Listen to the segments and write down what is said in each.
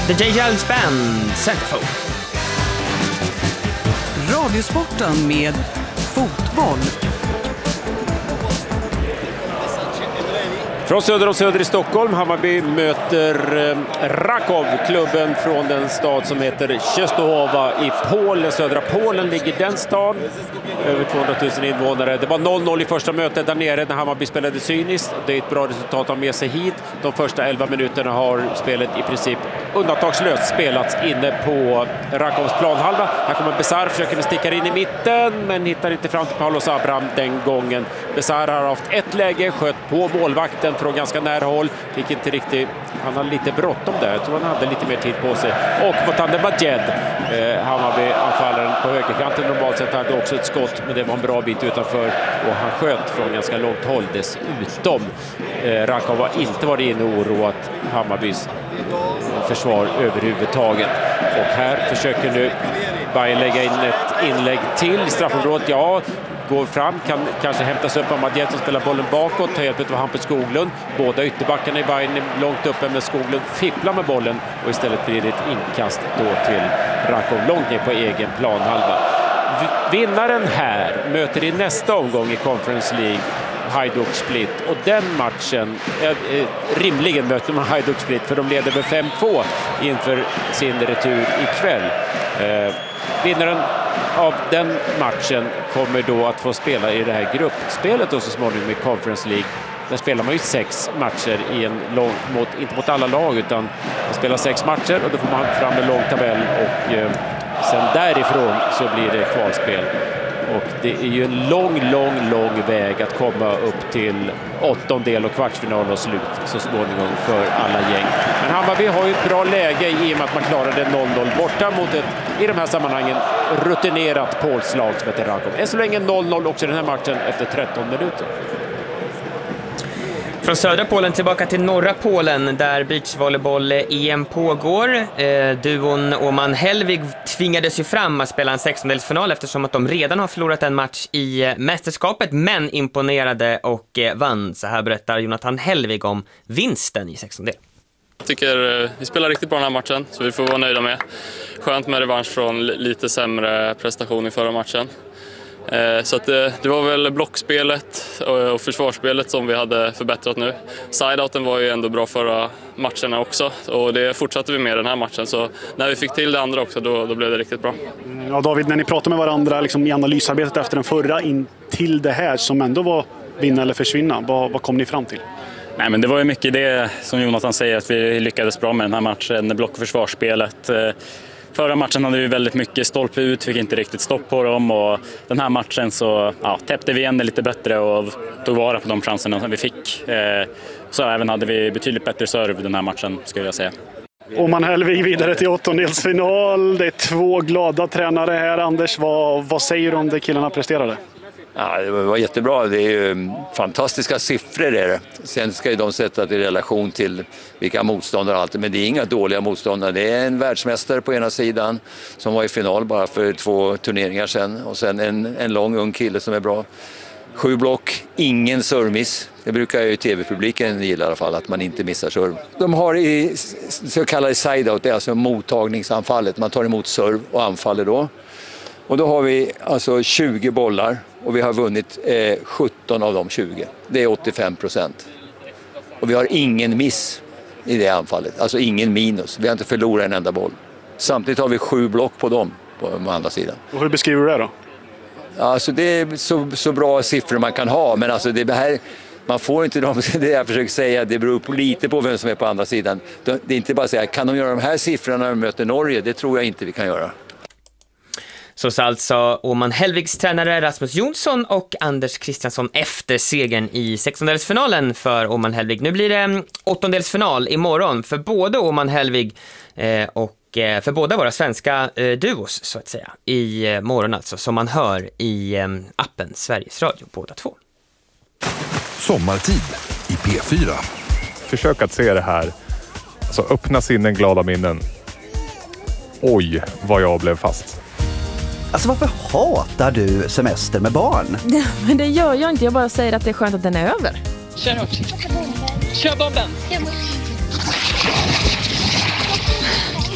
The J. Giles Band, Centerfold. Radiosporten med fotboll. Från söder och söder i Stockholm, Hammarby möter Rakov, klubben från den stad som heter Częstochowa i Polen. Södra Polen ligger den stan, över 200 000 invånare. Det var 0-0 i första mötet där nere när Hammarby spelade cyniskt. Det är ett bra resultat att ha med sig hit. De första 11 minuterna har spelet i princip undantagslöst spelats inne på Rakovs planhalva. Här kommer Besar, försöker sticka in i mitten men hittar inte fram till Paulos Abraham den gången. Besar har haft ett läge, sköt på målvakten från ganska nära håll. Fick inte riktigt, han hade lite bråttom där. Jag tror han hade lite mer tid på sig. Och Motande Majed, Hammarby-anfallaren på högerkanten, normalt sett hade också ett skott, men det var en bra bit utanför och han sköt från ganska långt håll dessutom. Rakov har inte varit inne och oroat Hammarbys försvar överhuvudtaget. Och här försöker nu Bayern lägga in ett inlägg till i straffområdet. Ja, går fram, kan kanske hämtas upp av Madjed som spelar bollen bakåt, tar hjälp av Hampus Skoglund. Båda ytterbackarna i Bayern är långt uppe, med Skoglund fipplar med bollen och istället blir det ett inkast då till Rakov långt ner på egen planhalva. Vinnaren här möter i nästa omgång i Conference League Hajduk Split, och den matchen rimligen möter man Hajduk Split för de leder med 5-2 inför sin retur ikväll. Vinnaren av den matchen kommer då att få spela i det här gruppspelet och så småningom i Conference League. Där spelar man ju 6 matcher i en lång, inte mot alla lag, utan man spelar 6 matcher och då får man fram en lång tabell och sen därifrån så blir det kvalspel. Och det är ju en lång väg att komma upp till åttondel och kvartsfinal och slut så småningom för alla gäng. Men Hammarby har ju ett bra läge i och med att man klarade 0-0 borta mot ett, i de här sammanhangen, rutinerat polslag som heter Rakov. Än så länge 0-0 också i den här matchen efter 13 minuter. Från södra Polen tillbaka till norra Polen där beachvolleyboll-EM pågår. Duon Åman Hellvig tvingades ju fram att spela en 16-delsfinal eftersom att de redan har förlorat en match i mästerskapet, men imponerade och vann. Så här berättar Jonathan Hellvig om vinsten i 16-del. Jag tycker vi spelar riktigt bra den här matchen, så vi får vara nöjda med. Skönt med revansch från lite sämre prestation i förra matchen. Så att det var väl blockspelet och försvarsspelet som vi hade förbättrat nu. Sideouten var ju ändå bra förra matcherna också och det fortsatte vi med den här matchen. Så när vi fick till det andra också då blev det riktigt bra. Ja, David, när ni pratade med varandra liksom, i analysarbetet efter den förra in till det här som ändå var vinna eller försvinna, vad kom ni fram till? Nej, men det var ju mycket det som Jonathan säger, att vi lyckades bra med den här matchen, block- och försvarsspelet. Förra matchen hade vi väldigt mycket stolpe ut, fick inte riktigt stopp på dem, och den här matchen så täppte vi igen det lite bättre och tog vara på de chanserna som vi fick. Så även hade vi betydligt bättre serve den här matchen, skulle jag säga. Och man Hellvig vidare till åttondelsfinal. Det är 2 glada tränare här. Anders, vad säger du om det killarna presterade? Ja, det var jättebra. Det är ju fantastiska siffror är det. Sen ska ju de sätta det i relation till vilka motståndare och allt. Men det är inga dåliga motståndare. Det är en världsmästare på ena sidan som var i final bara för 2 turneringar sedan. Och sen en lång ung kille som är bra. 7 block, ingen servmiss. Det brukar ju tv-publiken gilla i alla fall, att man inte missar serve. De har i så kallade side-out, det är alltså mottagningsanfallet. Man tar emot serve och anfaller då. Och då har vi alltså 20 bollar och vi har vunnit 17 av de 20. Det är 85%. Och vi har ingen miss i det anfallet, alltså ingen minus. Vi har inte förlorat en enda boll. Samtidigt har vi 7 block på dem på andra sidan. Och hur beskriver du det då? Alltså det är så bra siffror man kan ha, men alltså det här, man får inte det jag försöker säga, det beror på lite på vem som är på andra sidan. Det är inte bara att säga, kan de göra de här siffrorna när de möter Norge? Det tror jag inte vi kan göra. Så sa alltså Åman Hellvigs tränare Rasmus Jonsson och Anders Kristiansson efter segern i 16-delsfinalen för Åman Hellvig. Nu blir det åttondelsfinal imorgon för både Åman Hellvig och för båda våra svenska duos så att säga. I morgon alltså, som man hör i appen Sveriges Radio, båda två. Sommartid i P4. Försök att se det här. Alltså öppna sinnen, glada minnen. Oj, vad jag blev fast. Alltså varför hatar du semester med barn? Ja, men det gör jag inte, jag bara säger att det är skönt att den är över. Kör hårt. Kör bomben.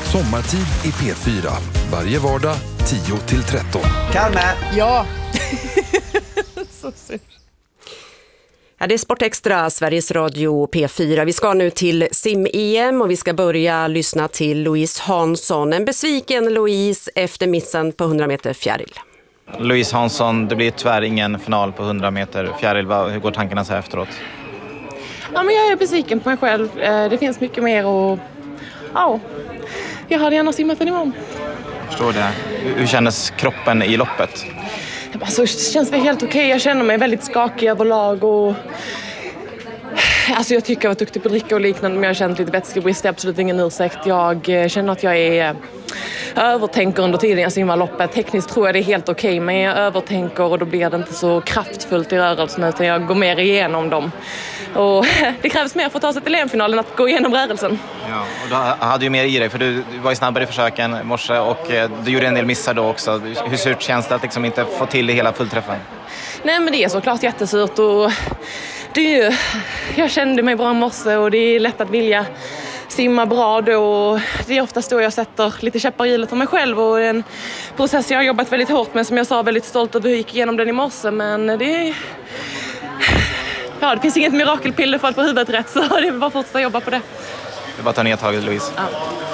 Sommartid i P4. Varje vardag 10-13. Carmen! Ja. Så sur. Ja, det är Sportextra, Sveriges Radio P4. Vi ska nu till sim-EM och vi ska börja lyssna till Louise Hansson. En besviken Louise efter missen på 100 meter fjäril. Louise Hansson, det blir tyvärr ingen final på 100 meter fjäril. Hur går tankarna så här efteråt? Ja, men jag är besviken på mig själv. Det finns mycket mer och ja, jag hade gärna simmat den imorgon. Jag förstår det. Hur kändes kroppen i loppet? Alltså, det känns väl helt okej. Jag känner mig väldigt skakig överlag och alltså, jag tycker jag var duktig på att dricka och liknande, men jag har känt lite vätskebrist. Det är absolut ingen ursäkt. Jag känner att jag är övertänker under tiden jag simmar loppet. Tekniskt tror jag det är helt okej, men jag övertänker och då blir det inte så kraftfullt i rörelsen utan jag går mer igenom dem. Och det krävs mer för att ta sig till EM-finalen att gå igenom rörelsen. Ja, och du hade ju mer i dig för du var ju snabbare i försöken i morse och du gjorde en del missar då också. Hur surt känns det att liksom inte få till det hela fullträffen? Nej, men det är såklart jättesurt och jag kände mig bra i morse och det är lätt att vilja simma bra då. Det är oftast då jag sätter lite käppar i hjulet för mig själv och en process jag har jobbat väldigt hårt med, som jag sa, väldigt stolt över hur jag gick igenom den i morse, men det finns inget mirakelpiller för att få huvudet rätt, så det är bara att fortsätta jobba på det. Det bara ta ner taget, Louise. Ja.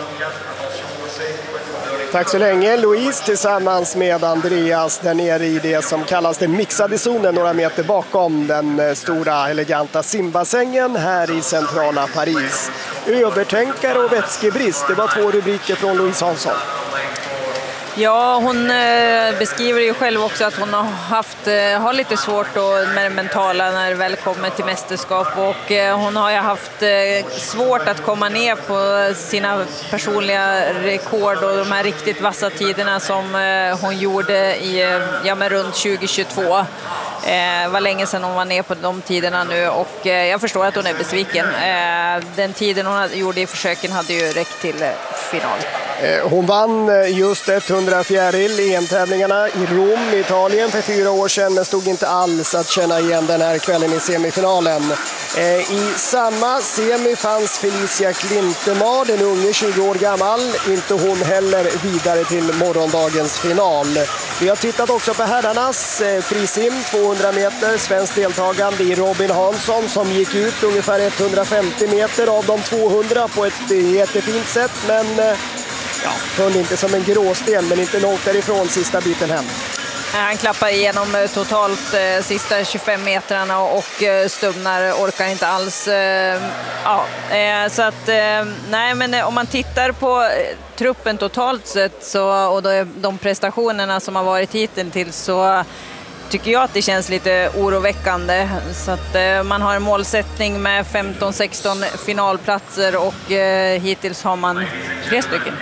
Tack så länge, Louise, tillsammans med Andreas där nere i det som kallas den mixade zonen, några meter bakom den stora eleganta simbassängen här i centrala Paris. Övertänkare och vätskebrist, det var 2 rubriker från Louise Hansson. Ja, hon beskriver ju själv också att hon har lite svårt med det mentala när det väl kommer till mästerskap, och hon har ju haft svårt att komma ner på sina personliga rekord och de här riktigt vassa tiderna som hon gjorde runt 2022. Var länge sedan hon var ner på de tiderna nu, och jag förstår att hon är besviken. Den tiden hon gjorde i försöken hade ju räckt till final. Hon vann just 100 fjäril i EM-tävlingarna i Rom, Italien, för 4 år sedan, men stod inte alls att känna igen den här kvällen i semifinalen. I samma semi fanns Felicia Klintemar, den unge 20 år gammal, inte hon heller vidare till morgondagens final. Vi har tittat också på herrarnas frisim, 200 meter, svensk deltagande i Robin Hansson som gick ut ungefär 150 meter av de 200 på ett jättefint sätt, men föll inte som en gråsten, men inte långt därifrån sista biten hem. Han klappar igenom totalt sista 25 metrarna och Stubnar orkar inte alls. Så att, nej, men om man tittar på truppen totalt sett och de prestationerna som har varit hittills, så tycker jag att det känns lite oroväckande. Så att man har en målsättning med 15-16 finalplatser och hittills har man 3 stycken.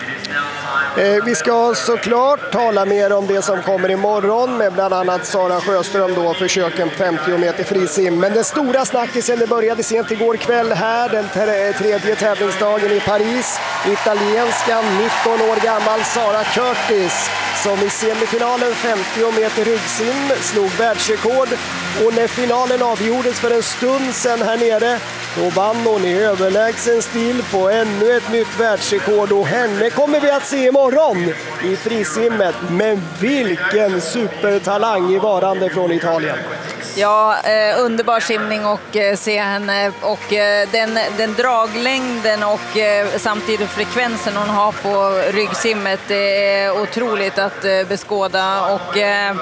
Vi ska såklart tala mer om det som kommer imorgon med bland annat Sara Sjöström då, försöken 50 meter frisim. Men den stora snackisen, det började sent igår kväll här, den tredje tävlingsdagen i Paris. Italienskan, 19 år gammal Sara Curtis, som i semifinalen 50 meter ryggsim slog världsrekord. Och när finalen avgjordes för en stund sedan här nere, då vann hon i överlägsen stil på ännu ett nytt världsrekord. Och henne kommer vi att se imorgon i frisimmet. Men vilken supertalang i varande från Italien. Ja, underbar simning och se henne, och den draglängden och samtidigt frekvensen hon har på ryggsimmet, det är otroligt att beskåda, och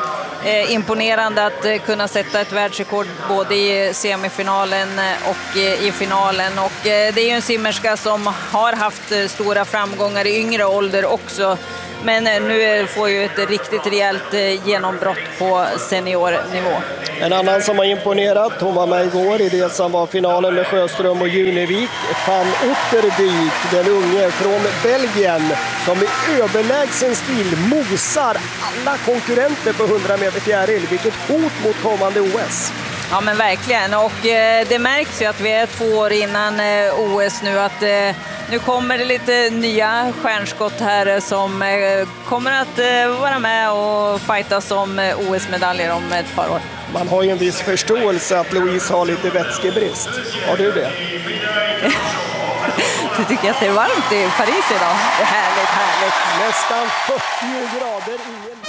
imponerande att kunna sätta ett världsrekord både i semifinalen och i finalen. Och det är ju en simmerska som har haft stora framgångar i yngre ålder också, men nu får ju ett riktigt rejält genombrott på seniornivå. En annan som har imponerat, hon var med igår i det som var finalen med Sjöström och Junevik, Van Otterbeek, den unge från Belgien, som i överlägsen stil mosar alla konkurrenter på 100 meter fjäril. Vilket hot mot kommande OS. Ja, men verkligen, och det märks ju att vi är 2 år innan OS nu, att nu kommer det lite nya stjärnskott här som kommer att vara med och fightas om OS-medaljer om ett par år. Man har ju en viss förståelse att Louise har lite vätskebrist. Har du det? Jag tycker att det är varmt i Paris idag. Det är härligt. Nästan 40 grader.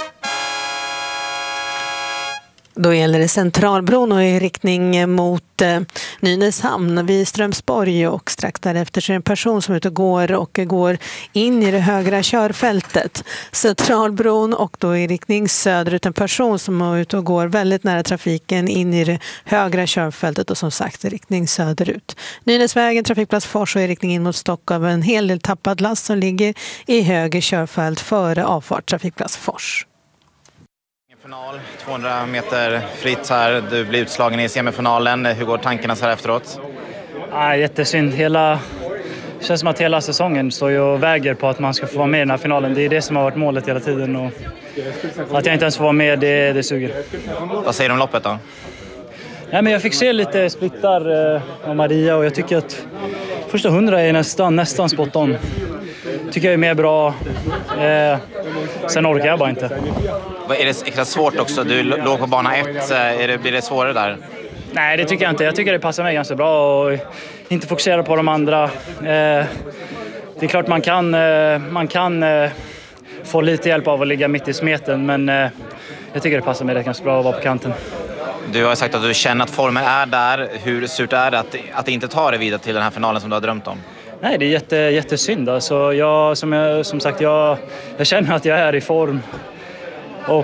Då gäller det Centralbron och i riktning mot Nynäshamn vid Strömsborg, och strax därefter så är det en person som är ute och går in i det högra körfältet. Centralbron, och då i riktning söderut en person som är ute och går väldigt nära trafiken in i det högra körfältet, och som sagt i riktning söderut. Nynäsvägen, trafikplats Fors, och i riktning in mot Stockholm en hel del tappad last som ligger i höger körfält före avfart trafikplats Fors. Final, 200 meter fritt här. Du blir utslagen i semifinalen. Hur går tankarna så här efteråt? Jättesynd. Det känns som att hela säsongen står ju och väger på att man ska få vara med i den här finalen. Det är det som har varit målet hela tiden. Och att jag inte ens får vara med, det suger. Vad säger du om loppet då? Nej, men jag fick se lite splittar av Maria, och jag tycker att första 100 är nästan spot on. Tycker jag är mer bra. Sen orkar jag bara inte. Är det extra svårt också? Du låg på bana 1. Blir det svårare där? Nej, det tycker jag inte. Jag tycker det passar mig ganska bra och inte fokusera på de andra. Det är klart man kan få lite hjälp av att ligga mitt i smeten, men jag tycker det passar mig ganska bra att vara på kanten. Du har sagt att du känner att formen är där. Hur surt är det att inte ta dig vidare till den här finalen som du har drömt om? Nej, det är jättesynd. Alltså, jag känner att jag är i form. Och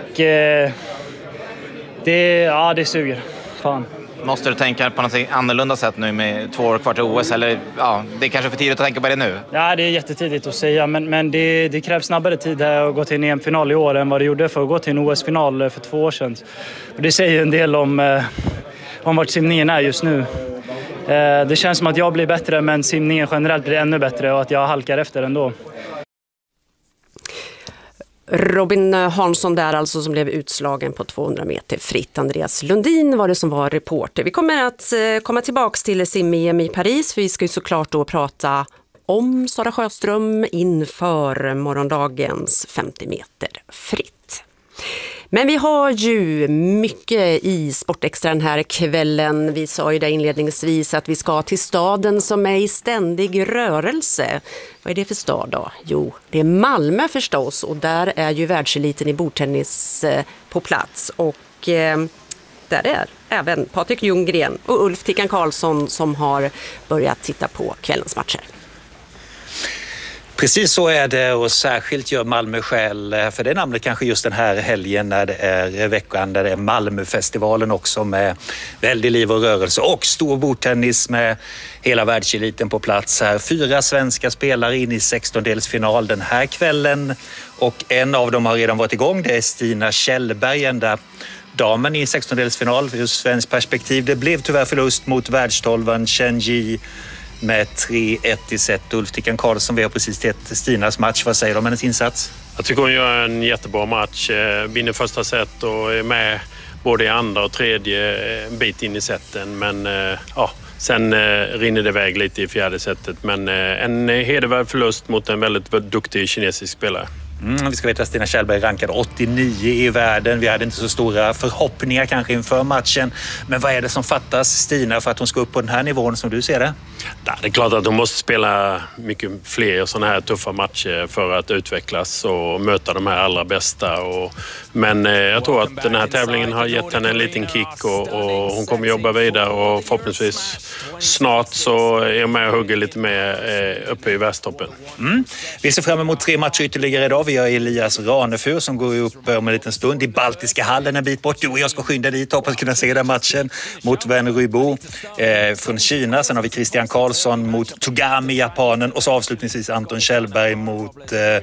det suger. Fan. Måste du tänka på något annorlunda sätt nu med 2 år kvar till OS? Eller det är kanske för tidigt att tänka på det nu? Ja, det är jättetidigt att säga. Men det krävs snabbare tid här att gå till en EM-final i år än vad det gjorde för att gå till en OS-final för 2 år sedan. Och det säger en del om vart simningen är just nu. Det känns som att jag blir bättre, men simningen generellt blir ännu bättre och att jag halkar efter ändå. Robin Hansson där alltså, som blev utslagen på 200 meter fritt. Andreas Lundin var det som var reporter. Vi kommer att komma tillbaka till sim-EM i Paris, för vi ska ju såklart då prata om Sara Sjöström inför morgondagens 50 meter fritt. Men vi har ju mycket i Sportextra den här kvällen. Vi sa ju där inledningsvis att vi ska till staden som är i ständig rörelse. Vad är det för stad då? Jo, det är Malmö förstås, och där är ju världseliten i bordtennis på plats. Och där är även Patrik Ljunggren och Ulf Tickan Karlsson som har börjat titta på kvällens matcher. Precis så är det, och särskilt gör Malmö skäl för det namnet kanske just den här helgen när det är veckan där det är Malmöfestivalen också med väldigt liv och rörelse och stor bordtennis med hela världseliten på plats här. 4 svenska spelare in i 16-delsfinal den här kvällen, och en av dem har redan varit igång. Det är Stina Kjellberg, ända damen i 16-delsfinal ur svensk perspektiv. Det blev tyvärr förlust mot världstolvan Chen Yi med 3-1 i set. Ulf Tickan Karlsson, vi har precis sett Stinas match. Vad säger du om hennes insats? Jag tycker hon gör en jättebra match. Vinner första set och är med både i andra och tredje bit in i seten. Men sen rinner det iväg lite i fjärde setet. Men en hedervärd förlust mot en väldigt duktig kinesisk spelare. Vi ska veta att Stina Kjellberg rankade 89 i världen. Vi hade inte så stora förhoppningar kanske inför matchen. Men vad är det som fattas Stina för att hon ska upp på den här nivån som du ser det? Ja, det är klart att hon måste spela mycket fler sådana här tuffa matcher för att utvecklas och möta de här allra bästa. Men jag tror att den här tävlingen har gett henne en liten kick och hon kommer jobba vidare, och förhoppningsvis snart så är hon med och hugger lite mer uppe i världstoppen. Vi ser fram emot 3 matcher ytterligare idag. Vi har Elias Ranefur som går upp om en liten stund i Baltiska hallen en bit bort. Du och jag ska skynda dit och hoppas kunna se den matchen mot Wen Ruibo från Kina. Sen har vi Christian Karlsson mot Togami, japanen, och så avslutningsvis Anton Kjellberg mot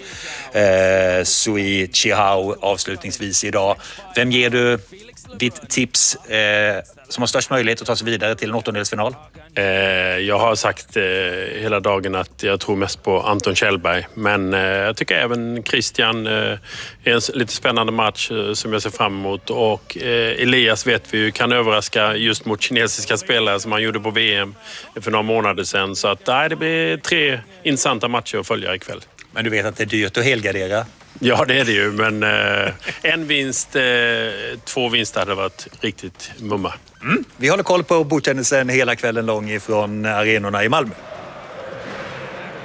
Sui Chihao avslutningsvis idag. Vem ger du ditt tips som har störst möjlighet att ta sig vidare till en 8-delsfinal? Jag har sagt hela dagen att jag tror mest på Anton Kjellberg, men jag tycker även Christian är en lite spännande match som jag ser fram emot, och Elias vet vi ju kan överraska just mot kinesiska spelare som han gjorde på VM för några månader sedan, så att det blir 3 intressanta matcher att följa ikväll. Men du vet att det är dyrt att helgardera? Ja, det är det ju, men en vinst, 2 vinster hade varit riktigt mumma. Vi håller koll på bordtennisen hela kvällen lång ifrån arenorna i Malmö.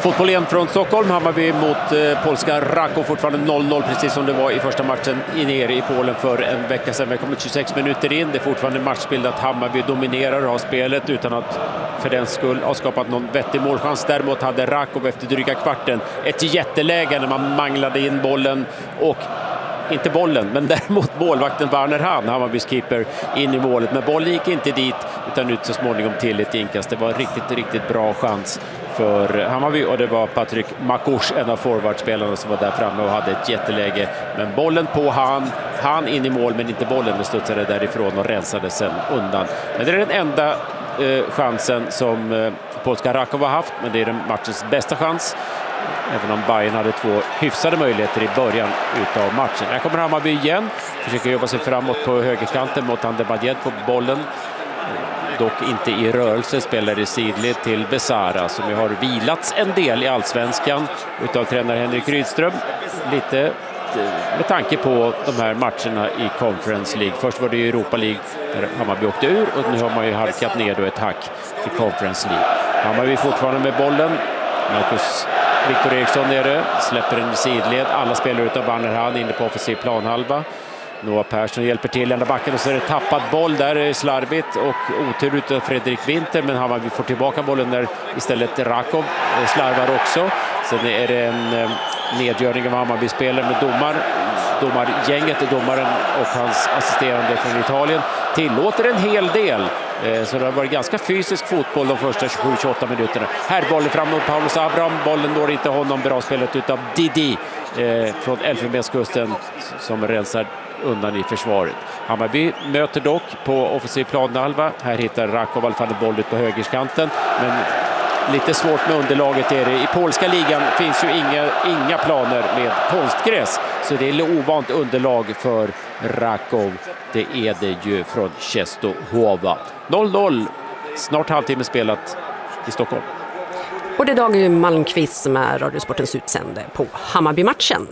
Fotboll igen från Stockholm. Hammarby mot polska Raków. Fortfarande 0-0 precis som det var i första matchen nere i Polen för en vecka sedan. Vi har kommit 26 minuter in. Det är fortfarande matchbild att Hammarby dominerar och har spelet utan att för den skull ha skapat någon vettig målchans. Däremot hade Rakov efter dryga kvarten ett jätteläge när man manglade in bollen och inte bollen, men däremot målvakten Werner Hahn, Hammarbys keeper, in i målet. Men bollen gick inte dit utan ut så småningom till ett inkast. Det var en riktigt bra chans för Hammarby och det var Patrik Makurs, en av forwardspelarna, som var där framme och hade ett jätteläge. Men bollen på han in i mål, men inte bollen, studsade därifrån och rensade sen undan. Men det är den enda chansen som polska Rakov har haft, men det är den matchens bästa chans. Även om Bayern hade 2 hyfsade möjligheter i början utav matchen. Här kommer Hammarby igen. Försöker jobba sig framåt på högerkanten mot Andebadjed på bollen. Dock inte i rörelse, spelar i sidled till Besara som har vilats en del i allsvenskan utav tränare Henrik Rydström. Lite med tanke på de här matcherna i Conference League. Först var det ju Europa League där Hammarby åkte ur och nu har man ju halkat ner då ett hack till Conference League. Hammarby fortfarande med bollen. Marcus Viktor Eriksson nere, släpper en sidled. Alla spelar utan Werner Hahn inne på offensiv planhalva. Noah Persson hjälper till ända backen och så är det tappad boll där, slarvigt och otur utav Fredrik Winter, men Hammarby får tillbaka bollen där istället Rakov slarvar också. Sen är det en nedgörning av Hammarby-spelare med domargänget, domaren och hans assisterande från Italien tillåter en hel del. Så det har varit ganska fysisk fotboll de första 27-28 minuterna. Här bollen fram mot Paulus Abraham. Bollen når inte honom. Bra spelet utav Didi från Elfenbenskusten som rensar undan i försvaret. Hammarby möter dock på offensiv planhalva. Här hittar Rakov i alla fall en boll ut på högerskanten. Men lite svårt med underlaget är det. I polska ligan finns ju inga planer med konstgräs. Så det är ovant underlag för Rakov. Det är det ju från Czestochowa. 0-0. Snart halvtimme spelat i Stockholm. Och det är Dag Malmqvist som är Radiosportens utsände på Hammarby-matchen.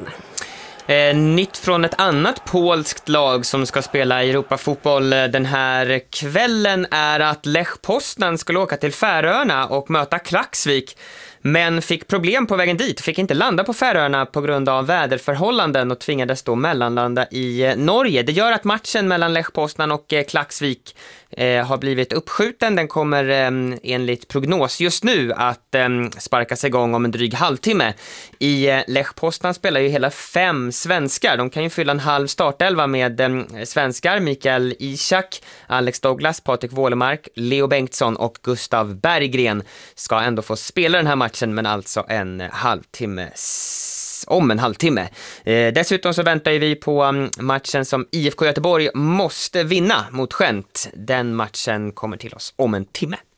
Nytt från ett annat polskt lag som ska spela Europafotboll den här kvällen är att Lech Poznan skulle åka till Färöarna och möta Klaksvik, men fick problem på vägen dit. Fick inte landa på Färöarna på grund av väderförhållanden och tvingades då mellanlanda i Norge. Det gör att matchen mellan Lech Poznan och Klaksvik har blivit uppskjuten. Den kommer enligt prognos just nu att sparkas igång om en dryg halvtimme. I Lech Poznan spelar ju hela 5 svenskar. De kan ju fylla en halv startelva med svenskar. Mikael Ishak, Alex Douglas, Patrik Wålemark, Leo Bengtsson och Gustav Berggren ska ändå få spela den här matchen, men alltså om en halvtimme. Dessutom så väntar vi på matchen som IFK Göteborg måste vinna mot Gent. Den matchen kommer till oss om en timme.